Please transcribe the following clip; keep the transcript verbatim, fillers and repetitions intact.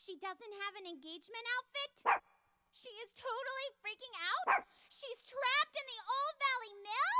She doesn't have an engagement outfit? She is totally freaking out? She's trapped in the Old Valley Mill?